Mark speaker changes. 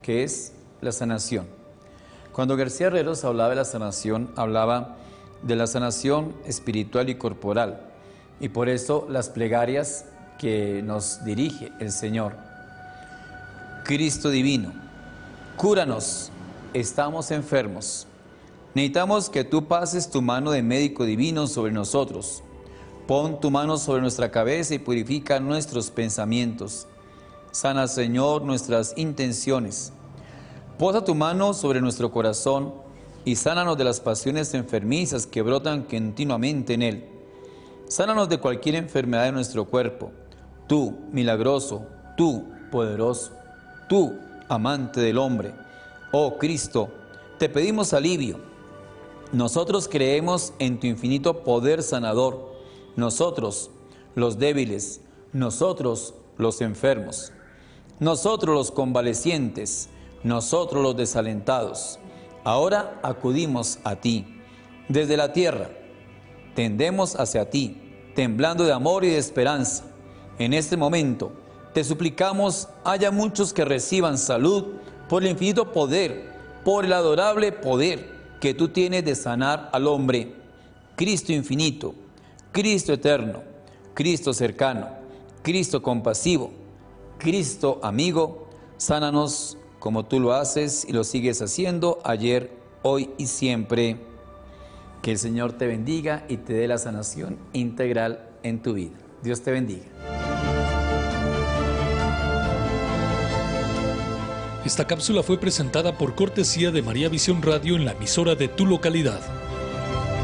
Speaker 1: que es la sanación. Cuando García Herreros hablaba de la sanación, hablaba de la sanación espiritual y corporal, y por eso las plegarias que nos dirige el Señor. Cristo divino, cúranos, estamos enfermos. Necesitamos que tú pases tu mano de médico divino sobre nosotros. Pon tu mano sobre nuestra cabeza y purifica nuestros pensamientos. Sana, Señor, nuestras intenciones. Posa tu mano sobre nuestro corazón y sánanos de las pasiones enfermizas que brotan continuamente en él. Sánanos de cualquier enfermedad de nuestro cuerpo. Tú, milagroso, tú, poderoso, tú, amante del hombre. Oh Cristo, te pedimos alivio. Nosotros creemos en tu infinito poder sanador. Nosotros, los débiles, nosotros, los enfermos. Nosotros los convalecientes, nosotros los desalentados, ahora acudimos a ti. Desde la tierra, tendemos hacia ti, temblando de amor y de esperanza. En este momento, te suplicamos, haya muchos que reciban salud por el infinito poder, por el adorable poder que tú tienes de sanar al hombre. Cristo infinito, Cristo eterno, Cristo cercano, Cristo compasivo, Cristo amigo, sánanos como tú lo haces y lo sigues haciendo ayer, hoy y siempre. Que el Señor te bendiga y te dé la sanación integral en tu vida. Dios te bendiga.
Speaker 2: Esta cápsula fue presentada por cortesía de María Visión Radio en la emisora de tu localidad.